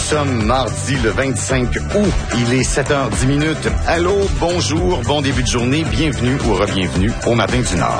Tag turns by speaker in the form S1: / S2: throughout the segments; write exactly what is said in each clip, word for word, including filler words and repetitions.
S1: sommes mardi le vingt-cinq août. Il est sept heures dix minutes. Allô, bonjour, bon début de journée. Bienvenue ou re-bienvenue au Matin du Nord.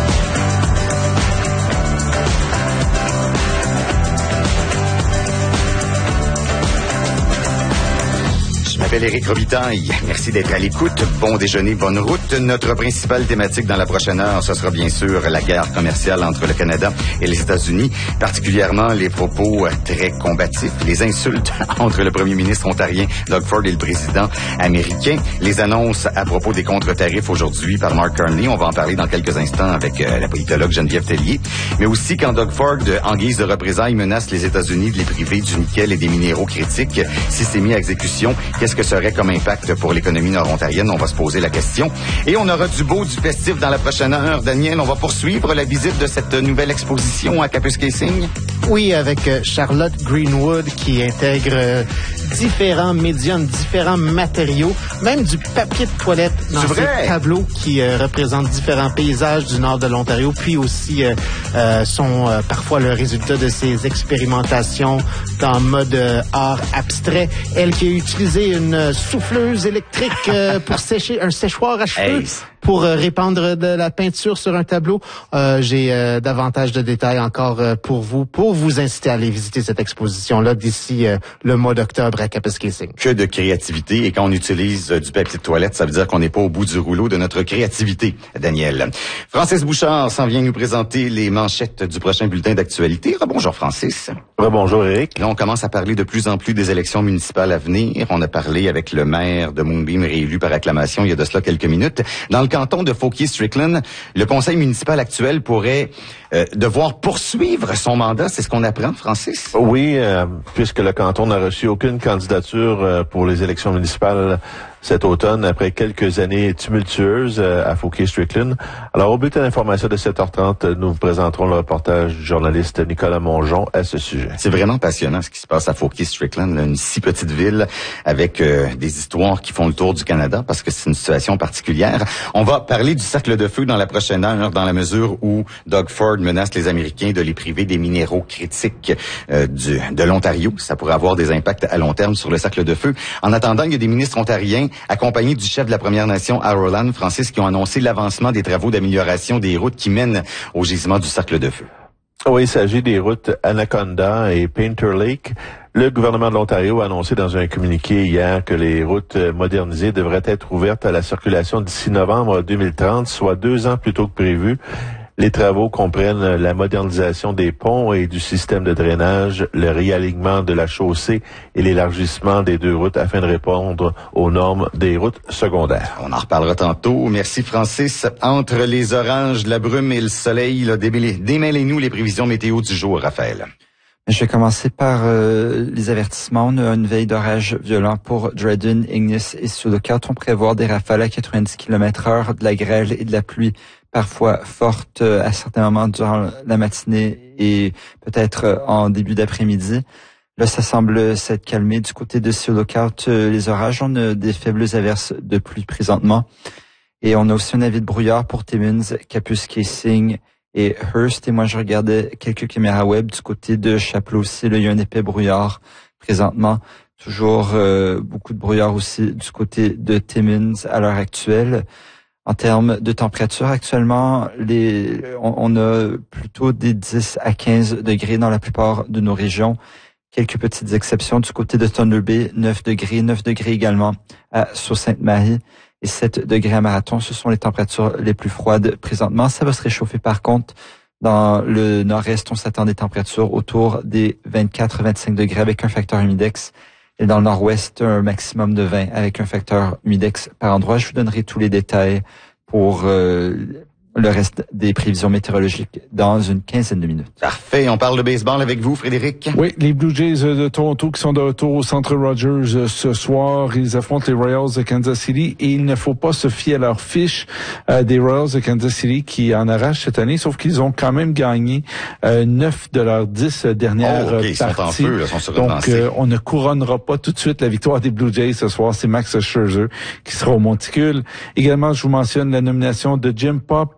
S1: Je m'appelle Éric Robitaille. Merci d'être à l'écoute. Bon déjeuner, bonne route. Notre principale thématique dans la prochaine heure, ce sera bien sûr la guerre commerciale entre le Canada et les États-Unis, particulièrement les propos très combatifs, les insultes entre le premier ministre ontarien Doug Ford et le président américain, les annonces à propos des contre-tarifs aujourd'hui par Mark Carney. On va en parler dans quelques instants avec euh, la politologue Geneviève Tellier. Mais aussi quand Doug Ford, en guise de représailles, menace les États-Unis de les priver du nickel et des minéraux critiques si c'est mis à exécution. Qu'est-ce que serait comme impact pour l'économie nord-ontarienne? On va se poser la question. Et on aura du beau, du festif dans la prochaine heure. Daniel, on va poursuivre la visite de cette nouvelle exposition à Kapuskasing.
S2: Oui, avec Charlotte Greenwood qui intègre euh, différents médiums, différents matériaux, même du papier de toilette dans ces tableaux qui euh, représentent différents paysages du nord de l'Ontario, puis aussi euh, euh, sont euh, parfois le résultat de ces expérimentations dans mode euh, art abstrait. Elle qui a utilisé une souffleuse électrique euh, pour sécher, un séchoir à cheveux. Hey. Pour euh, répandre de la peinture sur un tableau. Euh, j'ai euh, davantage de détails encore euh, pour vous, pour vous inciter à aller visiter cette exposition-là d'ici euh, le mois d'octobre à Kapuskasing.
S1: Que de créativité. Et quand on utilise euh, du papier de toilette, ça veut dire qu'on n'est pas au bout du rouleau de notre créativité, Daniel. Francis Bouchard s'en vient nous présenter les manchettes du prochain bulletin d'actualité. Rebonjour, Francis.
S3: Rebonjour, Éric.
S1: Là, on commence à parler de plus en plus des élections municipales à venir. On a parlé avec le maire de Moonbeam, réélu par acclamation il y a de cela quelques minutes. Dans le canton de Fauquier-Strickland, le conseil municipal actuel pourrait euh, devoir poursuivre son mandat. C'est ce qu'on apprend, Francis?
S3: Oui, euh, puisque le canton n'a reçu aucune candidature euh, pour les élections municipales cet automne, après quelques années tumultueuses euh, à Fauquier-Strickland. Alors, au bulletin d'information de sept heures trente, nous vous présenterons le reportage du journaliste Nicolas Mongeon à ce sujet.
S1: C'est vraiment passionnant ce qui se passe à Fauquier-Strickland, une si petite ville avec euh, des histoires qui font le tour du Canada parce que c'est une situation particulière. On va parler du cercle de feu dans la prochaine heure, dans la mesure où Doug Ford menace les Américains de les priver des minéraux critiques euh, du, de l'Ontario. Ça pourrait avoir des impacts à long terme sur le cercle de feu. En attendant, il y a des ministres ontariens accompagnés du chef de la Première Nation, Harolan, Francis, qui ont annoncé l'avancement des travaux d'amélioration des routes qui mènent au gisement du cercle de feu.
S3: Oui, il s'agit des routes Anaconda et Painter Lake. Le gouvernement de l'Ontario a annoncé dans un communiqué hier que les routes modernisées devraient être ouvertes à la circulation d'ici novembre deux mille trente, soit deux ans plus tôt que prévu. Les travaux comprennent la modernisation des ponts et du système de drainage, le réalignement de la chaussée et l'élargissement des deux routes afin de répondre aux normes des routes secondaires.
S1: On en reparlera tantôt. Merci, Francis. Entre les orages, la brume et le soleil, là, démêlez-nous les prévisions météo du jour, Raphaël.
S4: Je vais commencer par euh, les avertissements. On a une veille d'orage violent pour Dryden, Ignis et Sioux Lookout. On prévoit des rafales à quatre-vingt-dix kilomètres heure, de la grêle et de la pluie parfois forte à certains moments durant la matinée et peut-être en début d'après-midi. Là, ça semble s'être calmé du côté de Sioux Lookout. Les orages, on a des faibles averses de pluie présentement. Et on a aussi un avis de brouillard pour Timmins, Kapuskasing et Hearst. Et moi, je regardais quelques caméras web du côté de Chapleau aussi. Là, il y a un épais brouillard présentement. Toujours euh, beaucoup de brouillard aussi du côté de Timmins à l'heure actuelle. En termes de température, actuellement, les, on, on a plutôt des dix à quinze degrés dans la plupart de nos régions. Quelques petites exceptions du côté de Thunder Bay, neuf degrés, neuf degrés également à Sault-Sainte-Marie et sept degrés à Marathon. Ce sont les températures les plus froides présentement. Ça va se réchauffer par contre. Dans le nord-est, on s'attend des températures autour des vingt-quatre à vingt-cinq degrés avec un facteur humidex. Et dans le nord-ouest, un maximum de vingt avec un facteur humidex par endroit. Je vous donnerai tous les détails pour euh, le reste des prévisions météorologiques dans une quinzaine de minutes.
S1: Parfait. On parle de baseball avec vous, Frédéric.
S5: Oui, les Blue Jays de Toronto qui sont de retour au Centre Rogers ce soir. Ils affrontent les Royals de Kansas City et il ne faut pas se fier à leur fiche euh, des Royals de Kansas City qui en arrachent cette année, sauf qu'ils ont quand même gagné euh, neuf de leurs dix dernières
S1: oh, okay,
S5: parties.
S1: Ils sont en feu, là, sont sur
S5: Donc, euh, on ne couronnera pas tout de suite la victoire des Blue Jays ce soir. C'est Max Scherzer qui sera au monticule. Également, je vous mentionne la nomination de Jim Pop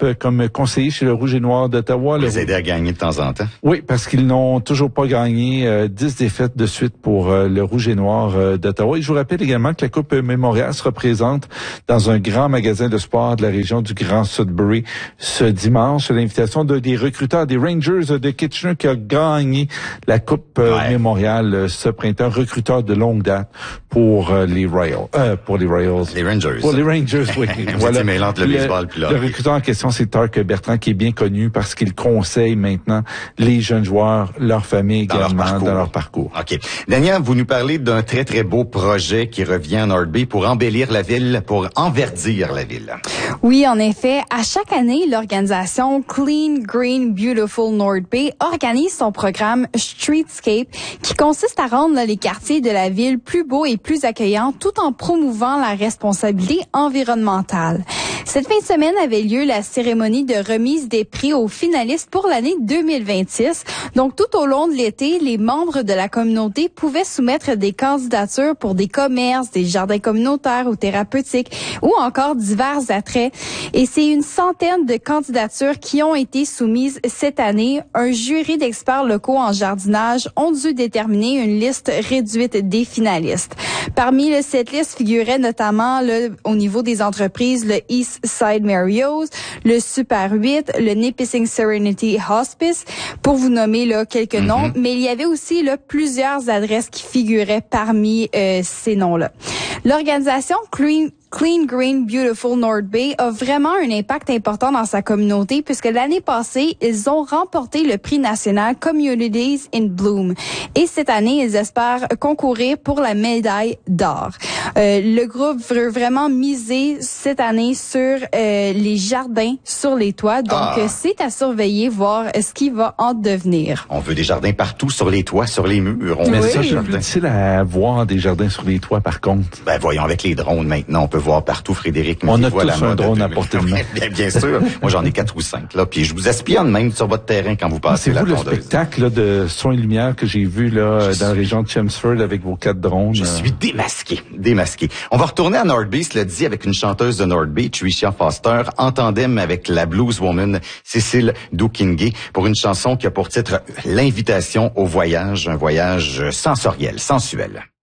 S5: comme conseiller chez le Rouge et Noir d'Ottawa.
S1: Vous les aider à gagner de temps en temps?
S5: Oui, parce qu'ils n'ont toujours pas gagné euh, dix défaites de suite pour euh, le Rouge et Noir euh, d'Ottawa. Et je vous rappelle également que la Coupe Mémorial se représente dans un grand magasin de sport de la région du Grand Sudbury ce dimanche. L'invitation de des recruteurs des Rangers de Kitchener qui a gagné la Coupe euh, ouais. Mémorial euh, ce printemps, recruteur de longue date pour euh, les Royals. Euh, pour les Royals.
S1: Les Rangers.
S5: Pour les Rangers, oui.
S1: Voilà. Le, le, baseball, puis là,
S5: le recruteur en question, c'est Tark Bertrand, qui est bien connu parce qu'il conseille maintenant les jeunes joueurs, leur famille
S1: dans
S5: également,
S1: leur
S5: dans leur parcours.
S1: OK. Daniel, vous nous parlez d'un très, très beau projet qui revient en North Bay pour embellir la ville, pour enverdir la ville.
S6: Oui, en effet. À chaque année, l'organisation Clean, Green, Beautiful North Bay organise son programme Streetscape qui consiste à rendre là, les quartiers de la ville plus beaux et plus accueillants tout en promouvant la responsabilité environnementale. Cette fin de semaine avait lieu la cérémonie de remise des prix aux finalistes pour l'année deux mille vingt-six. Donc, tout au long de l'été, les membres de la communauté pouvaient soumettre des candidatures pour des commerces, des jardins communautaires ou thérapeutiques ou encore divers attraits. Et c'est une centaine de candidatures qui ont été soumises cette année. Un jury d'experts locaux en jardinage ont dû déterminer une liste réduite des finalistes. Parmi le, cette liste figurait notamment le, au niveau des entreprises le East Side Mario's, le Super huit, le Nipissing Serenity Hospice, pour vous nommer là quelques mm-hmm. noms, mais il y avait aussi là plusieurs adresses qui figuraient parmi euh, ces noms-là. L'organisation Clean Clean, Green, Beautiful North Bay a vraiment un impact important dans sa communauté puisque l'année passée, ils ont remporté le prix national Communities in Bloom. Et cette année, ils espèrent concourir pour la médaille d'or. Euh, le groupe veut vraiment miser cette année sur euh, les jardins sur les toits. Donc, ah. c'est à surveiller, voir ce qui va en devenir.
S1: On veut des jardins partout, sur les toits, sur les murs. On
S5: Mais
S1: oui.
S5: ça, c'est plus difficile à voir des jardins sur les toits, par contre.
S1: Ben, voyons, avec les drones maintenant, on peut voir partout, Frédéric.
S5: On a tous la un drone à portée de main.
S1: Bien, bien sûr. Moi, j'en ai quatre ou cinq, là. Puis je vous espionne même sur votre terrain quand vous passez la
S5: tondeuse. C'est
S1: vous
S5: le spectacle là, de son et lumière que j'ai vu là je dans la région de Chelmsford avec vos quatre drones.
S1: Je suis démasqué, démasqué. On va retourner à North Bay, cela dit, avec une chanteuse de North Bay, Tricia Foster, en tandem avec la blueswoman Cécile Doukingue, pour une chanson qui a pour titre L'invitation au voyage, un voyage sensoriel, sensuel.